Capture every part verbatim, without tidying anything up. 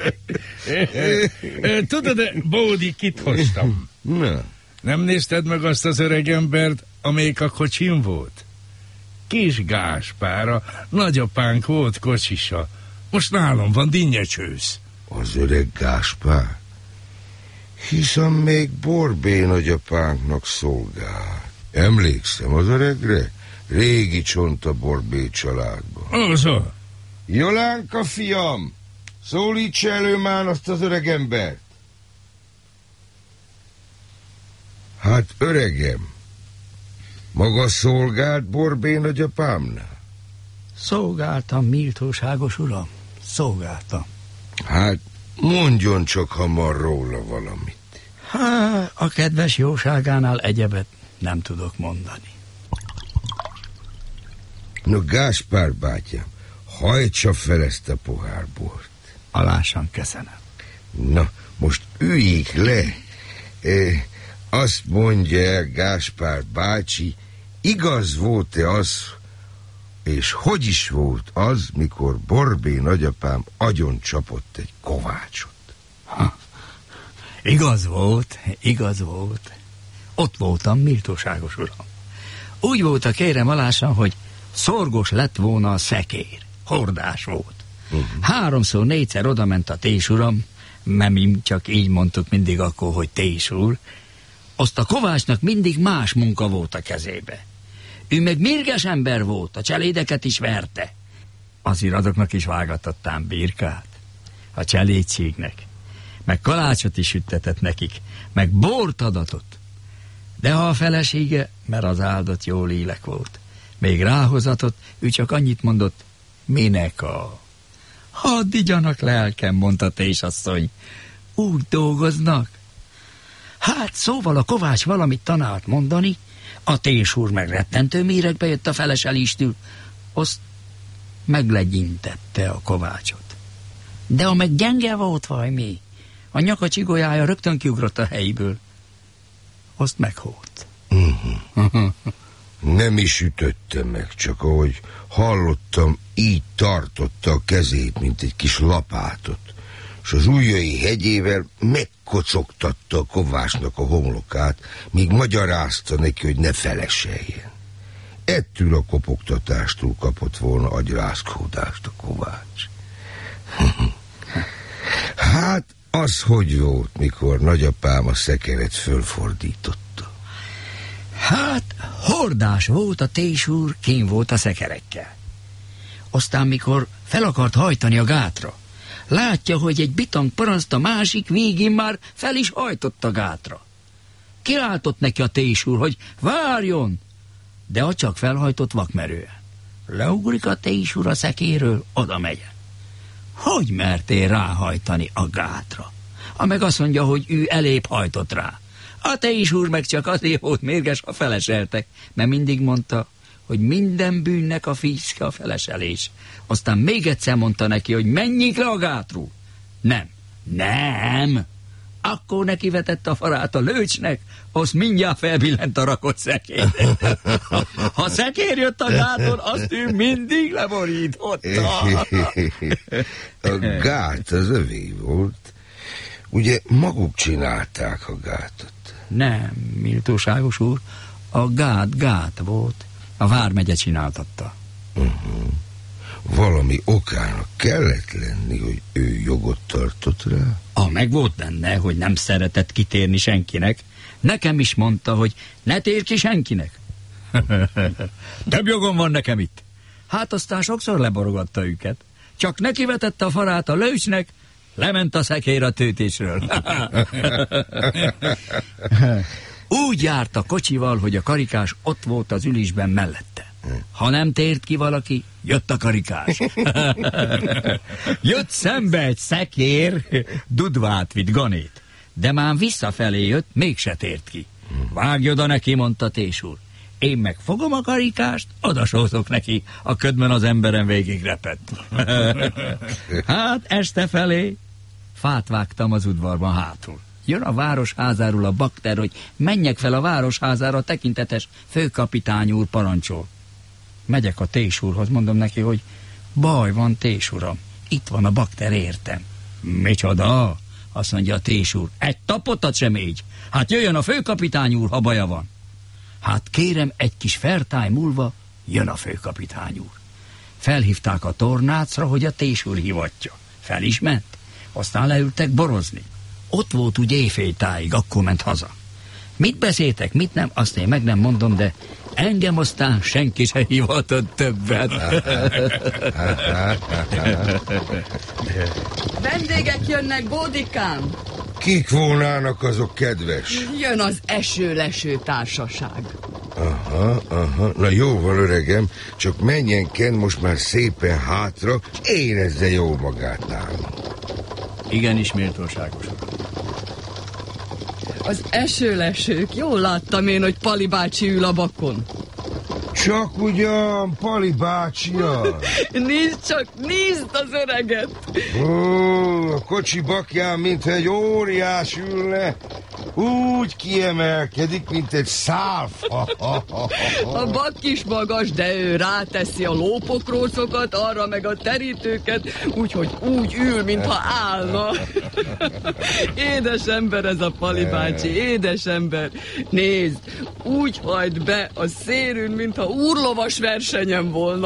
Tudod, Bódi, kit hoztam? Na. Nem nézted meg azt az öregembert, amelyik a kocsin volt? Kis Gáspár, a nagyapánk volt kocsisa. Most nálam van dinnyecsősz. Az öreg Gáspár? Hiszem még Borbé nagyapánknak szolgál. Emlékszem az öregre? Régi csont a Borbé családban. Az a... Jolánka, fiam! Szólíts elő már azt az öregembert! Hát, öregem, maga szolgált Borbé nagyapámnál? Szolgáltam, méltóságos uram, szolgáltam. Hát, mondjon csak hamar róla valamit. Há, a kedves jóságánál egyebet nem tudok mondani. No, Gáspár bátyám, hajtsa fel ezt a pohár bort. Alásan köszönöm. Na, most üljék le. E, azt mondja el, Gáspár bácsi, igaz volt-e az, és hogy is volt az, mikor Borbé nagyapám agyon csapott egy kovácsot? Ha, igaz volt, igaz volt. Ott voltam, méltóságos uram. Úgy volt a kérem alásan, hogy szorgos lett volna a szekér. Hordás volt. Uh-huh. Háromszor, négyszer odament a Tés uram, mert mi csak így mondtuk mindig akkor, hogy Tés úr. Azt a kovácsnak mindig más munka volt a kezébe. Ő meg mérges ember volt, a cselédeket is verte. Az iradoknak is vágatottam birkát, a cselédségnek, meg kalácsot is süttetett nekik, meg bort adatott. De ha a felesége, mert az áldott jó lélek volt, még ráhozatott, ő csak annyit mondott, minek a... Hadd igyanak lelkem, mondta Tésasszony, úgy dolgoznak. Hát szóval a kovács valamit tanált mondani, a Tés úr meg rettentő méregbe jött a feleselistül, azt meglegyintette a kovácsot. De a meg gyenge volt valami, a nyaka csigolyája rögtön kiugrott a helyéből. Azt meghólt. Uh-huh. Nem is ütötte meg, csak ahogy hallottam, így tartotta a kezét, mint egy kis lapátot, és az ujjai hegyével megkocogtatta a kovácsnak a homlokát, míg magyarázta neki, hogy ne feleseljen. Ettől a kopogtatástól kapott volna agyrázkódást a kovács. Hát, az hogy volt, mikor nagyapám a szekeret fölfordította? Hát, hordás volt a Tés úr, kén volt a szekerekkel. Aztán, mikor fel akart hajtani a gátra, látja, hogy egy bitang paraszt a másik végén már fel is hajtott a gátra. Kiáltott neki a Tés úr, hogy várjon, de a csak felhajtott vakmerően. Leugrik a Tés úr a szekéről, oda megy. Hogy mertél ráhajtani a gátra? A meg azt mondja, hogy ő elébb hajtott rá. A Tés úr meg csak azért volt mérges, ha feleseltek, mert mindig mondta, hogy minden bűnnek a fészke a feleselés. Aztán még egyszer mondta neki, hogy menjék le a gátról. Nem, nem. Akkor neki vetett a farát a lőcsnek, azt mindjárt felbillent a rakott szekér. Ha szekér jött a gáton, azt ő mindig leborította. A gát az övé volt. Ugye maguk csinálták a gátot? Nem, méltóságos úr, a gát gát volt. A vármegye csináltatta. Uh-huh. Valami okának kellett lenni, hogy ő jogot tartott rá? Ah, meg volt benne, hogy nem szeretett kitérni senkinek. Nekem is mondta, hogy ne térj ki senkinek. Több jogom van nekem itt. Hát aztán sokszor leborogatta őket. Csak neki vetette a farát a lősnek, lement a szekér a tőtésről. Úgy járt a kocsival, hogy a karikás ott volt az ülésben mellette. Ha nem tért ki valaki, jött a karikás. Jött szembe egy szekér, dudvát vitt ganét. De már visszafelé jött, mégse tért ki. Vágj oda neki, mondta Tés úr. Én meg fogom a karikást, odasózok neki, a ködben az emberen végig repett. Hát este felé fát vágtam az udvarban hátul. Jön a városházáról a bakter, hogy menjek fel a városházára, tekintetes főkapitány úr parancsol. Megyek a Tés úrhoz, mondom neki, hogy baj van, Tés uram, itt van a bakter, értem. Micsoda? Azt mondja a Tés úr. Egy tapottat sem így. Hát jöjjön a főkapitány úr, ha baja van. Hát kérem, egy kis fertály múlva jön a főkapitány úr. Felhívták a tornácra, hogy a Tés úr hivatja. Fel is ment. Aztán leültek borozni. Ott volt úgy éjféltáig, akkor ment haza. Mit beszéltek, mit nem, azt én meg nem mondom, de engem aztán senki se hivatott többet. Vendégek jönnek, Bódikám. Kik volnának azok, kedves? Jön az eső-leső társaság. Aha, aha, na jó van, öregem, csak menjen Ken most már szépen hátra, érezze jól magát nálam. Igenis, méltóságos. Az eső-lesők, jól láttam én, hogy Pali bácsi ül a bakon. Csak ugyan, Pali bácsia. Nézd csak, nézd az öreget. Ó, a kocsi bakján, mintha egy óriás ülne, úgy kiemelkedik, mint egy szálfa. A bak is magas, de ő ráteszi a lópokrócokat, arra meg a terítőket, úgyhogy úgy ül, mintha állna. Édes ember ez a Pali bácsi, édes ember. Nézd, úgy hajt be a szérűn, mintha úrlovas versenyen volna.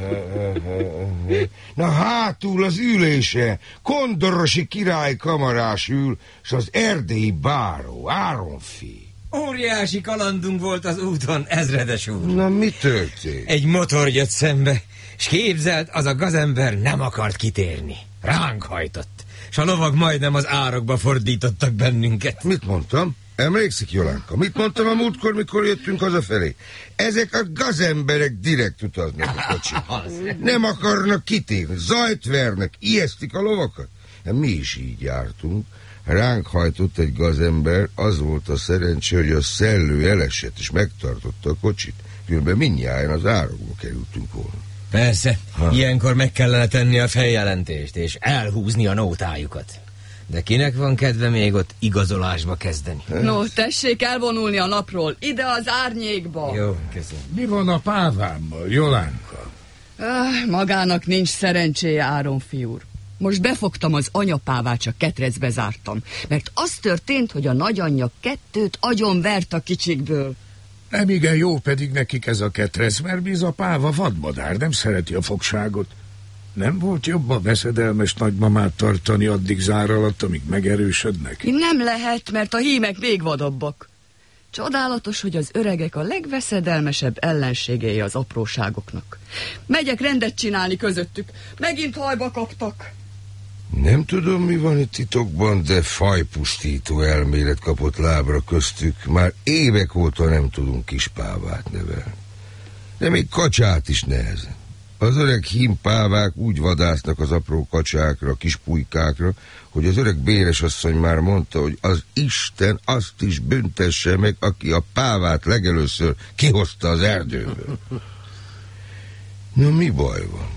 Na hátul az ülése, kondorosi király kamarás ül, és az erdélyi báró, Áronfi. Óriási kalandunk volt az úton, ezredes úr. Na, mi történt? Egy motor jött szembe, s képzelt, az a gazember nem akart kitérni. Ránk hajtott, s a lovag majdnem az árokba fordítottak bennünket. Mit mondtam? Emlékszik, Jolánka? Mit mondtam a múltkor, mikor jöttünk hazafelé? Ezek a gazemberek direkt utaznak a kocsit. Nem akarnak kitérni, zajt vernek, ijesztik a lovakat. Mi is így jártunk. Ránk hajtott egy gazember, az volt a szerencsé, hogy a szellő elesett, és megtartotta a kocsit. Különben mindnyájan az árokba kerültünk volna. Persze, ha. Ilyenkor meg kellene tenni a feljelentést, és elhúzni a nótájukat. De kinek van kedve még ott igazolásba kezdeni? No, tessék elvonulni a napról, ide az árnyékba. Jó, köszönöm. Mi van a pávámmal, Jolánka? Ah, magának nincs szerencséje, Áronfi úr. Most befogtam az anyapávát, csak ketrecbe zártam, mert az történt, hogy a nagyanyja kettőt agyonvert a kicsikből. Nem igen jó pedig nekik ez a ketrec, mert biz a páva vadmadár, nem szereti a fogságot. Nem volt jobb a veszedelmes nagymamát tartani addig zár alatt, amíg megerősödnek? Nem lehet, mert a hímek még vadabbak. Csodálatos, hogy az öregek a legveszedelmesebb ellenségei az apróságoknak. Megyek rendet csinálni közöttük. Megint hajba kaptak. Nem tudom, mi van itt titokban, de fajpusztító elmélet kapott lábra köztük. Már évek óta nem tudunk kispávát nevelni. De még kacsát is nehezen. Az öreg hímpávák úgy vadásznak az apró kacsákra, kis pulykákra, hogy az öreg béresasszony már mondta, hogy az Isten azt is büntesse meg, aki a pávát legelőször kihozta az erdőből. Na, mi baj van?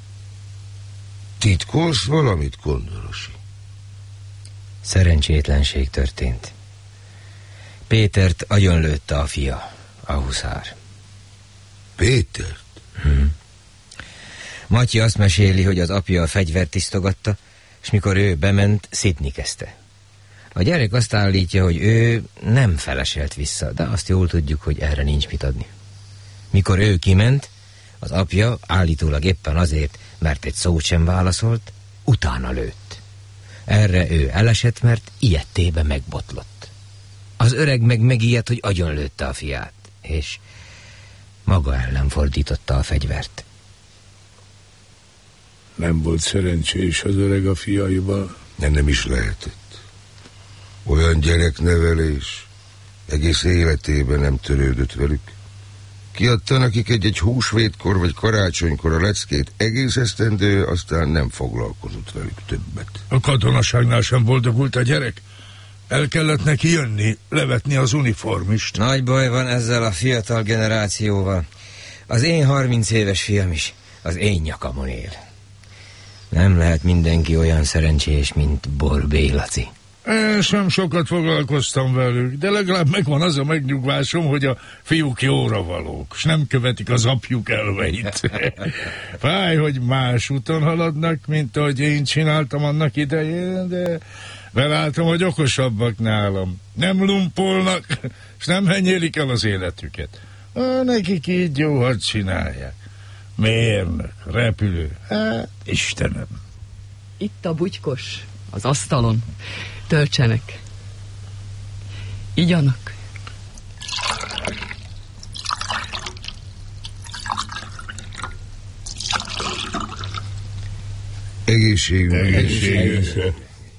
Titkolsz valamit, Kondorosi? Szerencsétlenség történt. Pétert agyonlőtte a fia, a huszár. Pétert? Hm. Matyi azt meséli, hogy az apja a fegyvert tisztogatta, és mikor ő bement, szidni kezdte. A gyerek azt állítja, hogy ő nem feleselt vissza, de azt jól tudjuk, hogy erre nincs mit adni. Mikor ő kiment, az apja állítólag éppen azért, mert egy szót sem válaszolt, utána lőtt. Erre ő elesett, mert ilyettébe megbotlott. Az öreg meg megijedt, hogy agyonlőtte a fiát, és maga ellen fordította a fegyvert. Nem volt szerencsés az öreg a fiaival. Nem, nem is lehetett. Olyan gyereknevelés egész életében nem törődött velük. Kiadta nekik egy-egy húsvétkor vagy karácsonykor a leckét egész esztendő, aztán nem foglalkozott velük többet. A katonaságnál sem boldogult a gyerek. El kellett neki jönni, levetni az uniformist. Nagy baj van ezzel a fiatal generációval. Az én harminc éves fiam is az én nyakamon él. Nem lehet mindenki olyan szerencsés, mint Borbély Laci. Én sem sokat foglalkoztam velük, de legalább megvan az a megnyugvásom, hogy a fiúk jóra valók, s nem követik az apjuk elveit. Fáj, hogy más úton haladnak, mint ahogy én csináltam annak idején, de belátom, hogy okosabbak nálam. Nem lumpolnak, s nem henyélik el az életüket. Ah, nekik így jó, hogy csinálják. Mérnök, repülő, hát Istenem. Itt a bugykos, az asztalon. Töltsenek. Igyanak. Egészségünk. Egészségünk.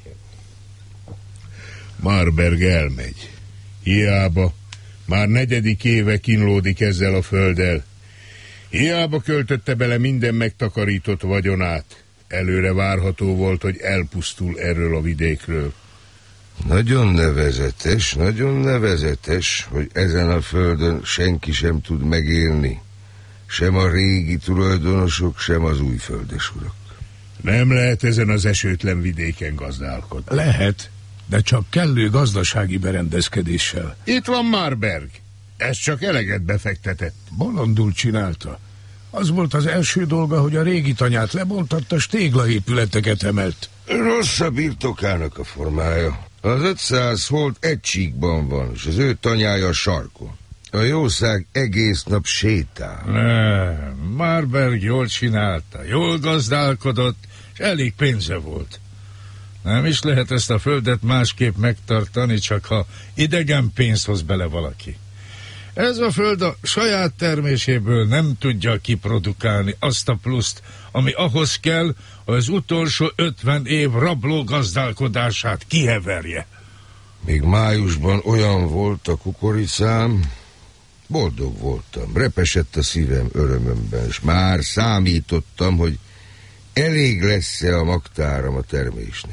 Marberg elmegy. Hiába. Már negyedik éve kínlódik ezzel a földdel. Hiába költötte bele minden megtakarított vagyonát. Előre várható volt, hogy elpusztul erről a vidékről. Nagyon nevezetes, nagyon nevezetes, hogy ezen a földön senki sem tud megélni. Sem a régi tulajdonosok, sem az új földesurak. Nem lehet ezen az esőtlen vidéken gazdálkodni. Lehet, de csak kellő gazdasági berendezkedéssel. Itt van Marberg. Ez csak eleget befektetett. Bolondul csinálta. Az volt az első dolga, hogy a régi tanyát lebontatta, s téglaépületeket emelt. Rossz a birtokának a formája. Az ötszáz holt egy csíkban van, és az ő tanyája a sarkon. A jószág egész nap sétál. Nem, Marberg jól csinálta, jól gazdálkodott, és elég pénze volt. Nem is lehet ezt a földet másképp megtartani, csak ha idegen pénzt hoz bele valaki. Ez a föld a saját terméséből nem tudja kiprodukálni azt a pluszt, ami ahhoz kell, hogy az utolsó ötven év rabló gazdálkodását kiheverje. Még májusban olyan volt a kukoricám, boldog voltam, repesett a szívem örömömben, és már számítottam, hogy elég lesz-e a magtáram a termésnek.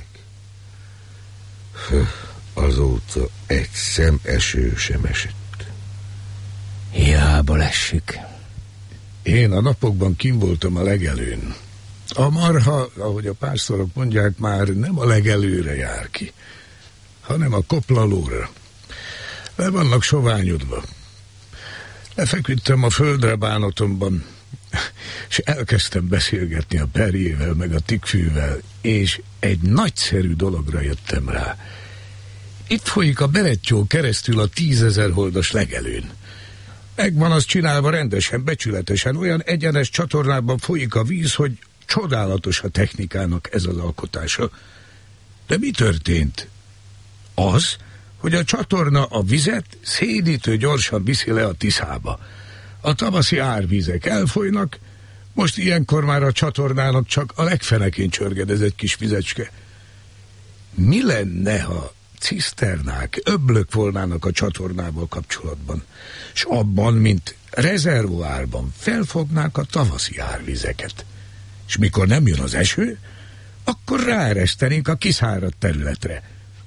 Azóta egy szem eső sem esett. Hiába lessük. Én a napokban kint voltam a legelőn. A marha, ahogy a pásztorok mondják, már nem a legelőre jár ki, hanem a koplalóra. Le vannak soványodva. Lefeküdtem a földre bánatomban, és elkezdtem beszélgetni a perjével, meg a tikfűvel, és egy nagyszerű dologra jöttem rá. Itt folyik a Berettyó keresztül a tízezer holdas legelőn. Megvan az csinálva rendesen, becsületesen, olyan egyenes csatornában folyik a víz, hogy csodálatos a technikának ez az alkotása. De mi történt? Az, hogy a csatorna a vizet szédítő gyorsan viszi le a Tiszába. A tavaszi árvízek elfolynak, most ilyenkor már a csatornának csak a legfenekén csörged egy kis vizecske. Mi lenne, ha ciszternák, öblök volnának a csatornával kapcsolatban, s abban, mint rezervoárban felfognák a tavaszi árvizeket. És mikor nem jön az eső, akkor ráeresztenénk a kiszáradt területre.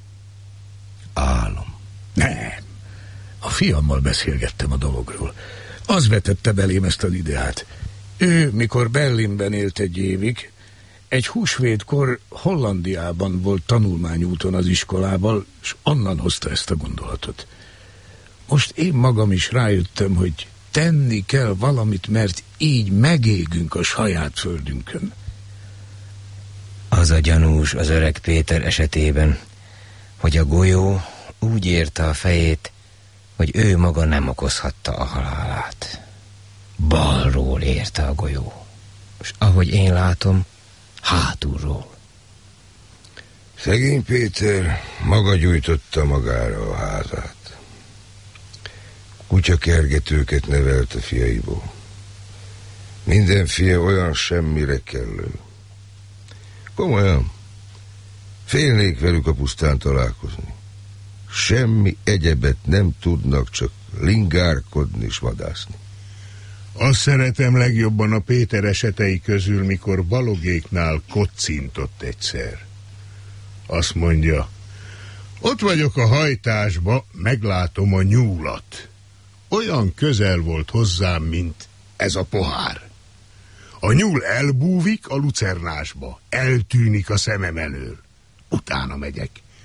Álom. Nem. A fiammal beszélgettem a dologról. Az vetette belém ezt az ideát. Ő, mikor Berlinben élt egy évig, egy húsvétkor Hollandiában volt tanulmányúton az iskolával, és onnan hozta ezt a gondolatot. Most én magam is rájöttem, hogy tenni kell valamit, mert így megégünk a saját földünkön. Az a gyanús az öreg Péter esetében, hogy a golyó úgy érte a fejét, hogy ő maga nem okozhatta a halálát. Balról érte a golyó, és ahogy én látom, hátulról. Szegény Péter maga gyújtotta magára a házát. Kutyakergetőket nevelt a fiaiból. Minden fia olyan semmire kellő. Komolyan, félnék velük a pusztán találkozni. Semmi egyebet nem tudnak, csak lingárkodni és vadászni. Azt szeretem legjobban a Péter esetei közül, mikor Balogéknál kocintott egyszer. Azt mondja, ott vagyok a hajtásba, meglátom a nyúlat. Olyan közel volt hozzám, mint ez a pohár. A nyúl elbúvik a lucernásba, eltűnik a szemem elől. Utána megyek.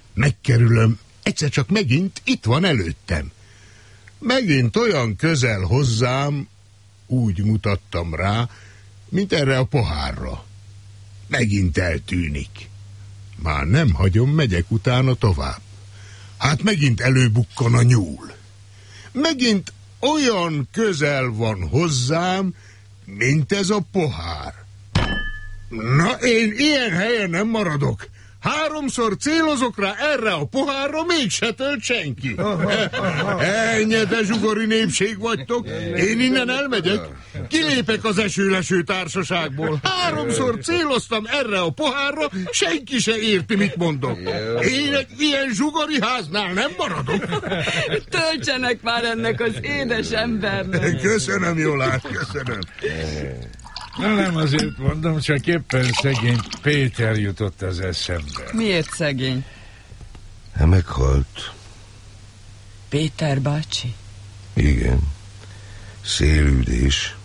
Megkerülöm, egyszer csak megint itt van előttem. Megint olyan közel hozzám, úgy mutattam rá, mint erre a pohárra. Megint eltűnik. Már nem hagyom, megyek utána tovább. Hát megint előbukkan a nyúl. Megint olyan közel van hozzám, mint ez a pohár. Na, én ilyen helyen nem maradok. Háromszor célozok rá erre a pohárra, mégse tölt senki. Ennyi, de zsugori népség vagytok. Én innen elmegyek. Kilépek az esőleső társaságból. Háromszor céloztam erre a pohárra, senki se érti, mit mondok. Én egy ilyen zsugori háznál nem maradok. Töltsenek már ennek az édes embernek. Köszönöm, Jolát, köszönöm. Na nem, azért mondom, csak éppen szegény Péter jutott az eszembe. Miért szegény? Hát meghalt. Péter bácsi? Igen. Szélüldés.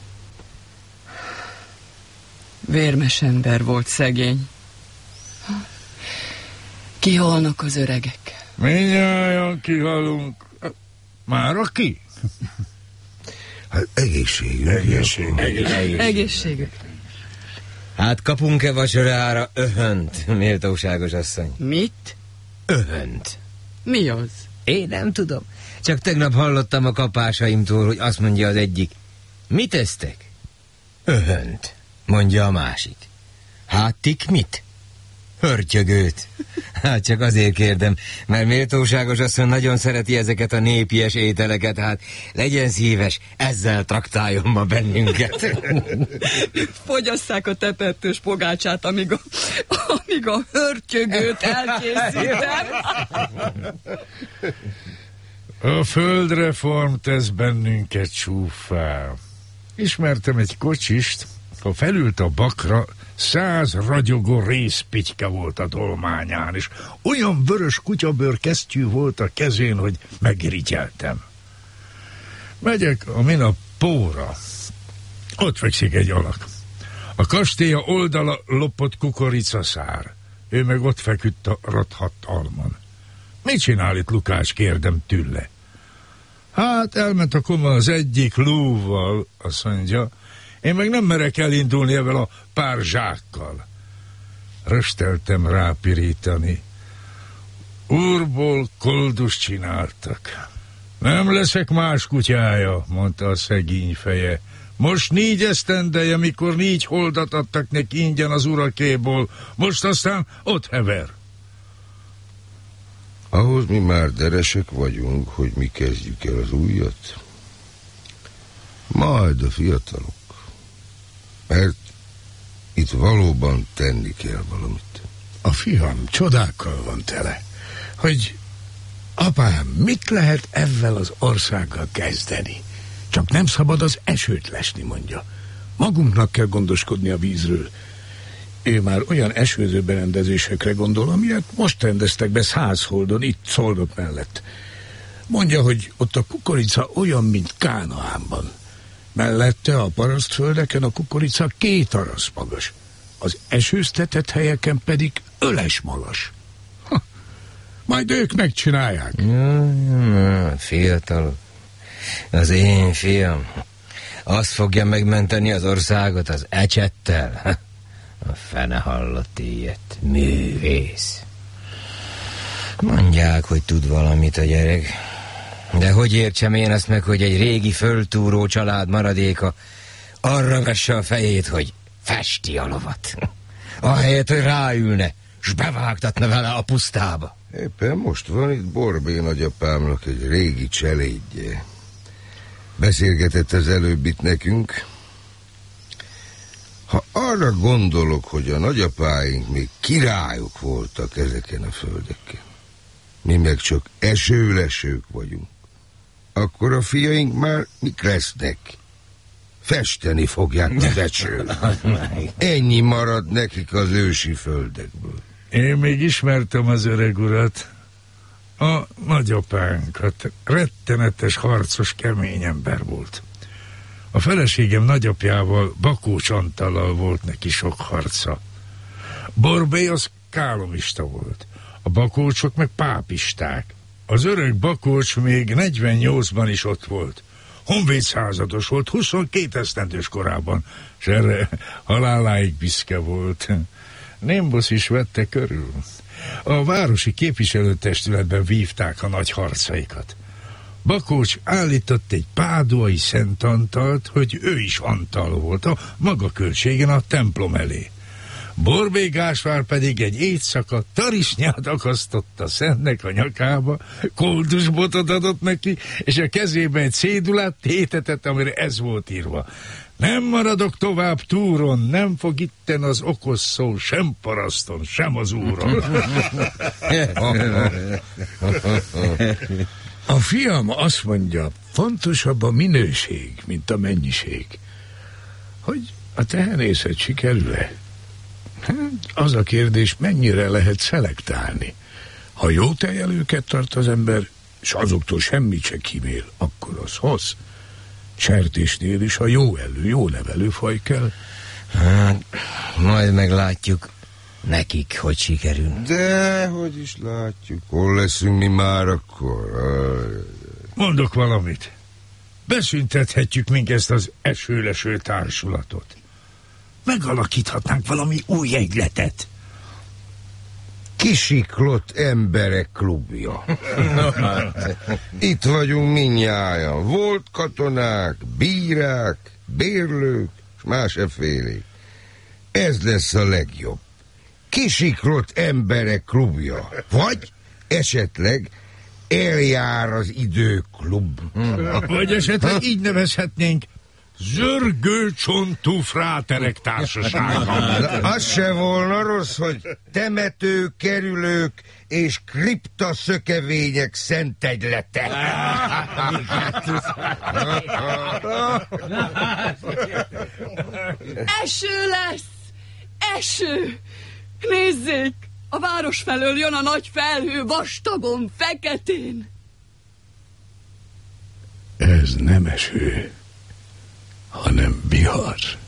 Vérmes ember volt szegény. Kihalnak az öregek. Mindnyájan kihalunk. Már aki? Hát egészségük. Egészségük. Egészségük. Egészségük. Hát kapunk-e vacsorára öhönt, méltóságos asszony? Mit? Öhönt. Mi az? Én nem tudom. Csak tegnap hallottam a kapásaimtól, hogy azt mondja az egyik. Mit esztek? Öhönt, mondja a másik. Hát tik mit? Hörtyögőt. Hát csak azért kérdem, mert méltóságos asszony nagyon szereti ezeket a népies ételeket, hát legyen szíves, ezzel traktáljon ma bennünket. Fogyasszák a tepertős pogácsát, amíg a, amíg a hörtyögőt elkészítem. A földreform tesz bennünket csúffá. Ismertem egy kocsist, ha felült a bakra, száz ragyogó részpityke volt a dolmányán, és olyan vörös kutyabőr kesztyű volt a kezén, hogy megirigyeltem. Megyek a minap póra. Ott fekszik egy alak. A kastélya oldala lopott kukoricaszár. Ő meg ott feküdt a rothadt almon. Mit csinál itt Lukács, kérdem tőle. Hát elment a koma az egyik lúval, azt mondja. Én meg nem merek elindulni ezzel a pár zsákkal. Rösteltem rápirítani. Úrból koldus csináltak. Nem leszek más kutyája, mondta a szegény feje. Most négy esztendeje, mikor négy holdat adtak neki ingyen az urakéból. Most aztán ott hever. Ahhoz mi már deresek vagyunk, hogy mi kezdjük el az újat. Majd a fiatalok. Mert itt valóban tenni kell valamit. A fiam csodákkal van tele, hogy apám, mit lehet ezzel az országgal kezdeni? Csak nem szabad az esőt lesni, mondja. Magunknak kell gondoskodni a vízről. Ő már olyan esőző berendezésekre gondol, amilyet most rendeztek be Százholdon, itt Szoldok mellett. Mondja, hogy ott a kukorica olyan, mint Kánaánban. Mellette a parasztföldeken a kukorica két arasz magas. Az esőztetett helyeken pedig öles magas. Ha, majd ők megcsinálják. Mm, fiatal. Az én fiam. Azt fogja megmenteni az országot az ecsettel. A fene hallott ilyet. Művész. Mondják, hogy tud valamit a gyerek. De hogy értsem én azt meg, hogy egy régi földtúró család maradéka arra vesse a fejét, hogy festi a lovat. Ahelyett, hogy ráülne, s bevágtatna vele a pusztába. Éppen most van itt Borbé nagyapámnak egy régi cselédje. Beszélgetett az előbb itt nekünk. Ha arra gondolok, hogy a nagyapáink még királyok voltak ezeken a földeken, mi meg csak esőlesők vagyunk, akkor a fiaink már mik lesznek? Festeni fogják az esőn. Ennyi marad nekik az ősi földekből. Én még ismertem az öreg urat, a nagyapánkat. Rettenetes, harcos, kemény ember volt. A feleségem nagyapjával, Bakó Csantallal volt neki sok harca. Borbé az kálomista volt, a bakócsok meg pápisták. Az öreg bakócs még negyvennyolcban is ott volt. Honvédszázados volt, huszonkét esztendős korában, s erre haláláig büszke volt. Nimbus is vette körül. A városi képviselőtestületben vívták a nagy harcaikat. Bakócs állított egy pádóai Szent Antalt, hogy ő is Antal volt, a maga költségen a templom elé. Borbély Gáspár pedig egy éjszaka tarisnyát akasztott a Szentnek a nyakába, koldusbotot adott neki, és a kezébe egy cédulát tétetett, amire ez volt írva: nem maradok tovább túron, nem fog itten az okos szó sem paraszton, sem az úron. A fiam azt mondja, fontosabb a minőség, mint a mennyiség. Hogy a tehenészet sikerül-e? Az a kérdés, mennyire lehet szelektálni. Ha jó tejelőket tart az ember, és azoktól semmit se kímél, akkor az hoz. Sertésnél is a jó elő, jó nevelőfaj kell. Hát, majd meglátjuk nekik, hogy sikerül. De, hogy is látjuk, hol leszünk mi már akkor? Mondok valamit. Beszüntethetjük mink ezt az esőleső társulatot. Megalakíthatnánk valami új jegyletet. Kisiklott emberek klubja. Itt vagyunk mindnyájan. Volt katonák, bírák, bérlők, és más effélék. Ez lesz a legjobb. Kisiklott emberek klubja. Vagy esetleg eljár az idő klub. Vagy esetleg így nevezhetnénk: zörgőcsontú fráterek társasága. Az se volna rossz, hogy temetők, kerülők és kriptaszökevények szentegylete. Eső lesz! Eső! Nézzék! A város felől jön a nagy felhő, vastagon, feketén. Ez nem eső, hanem vihar.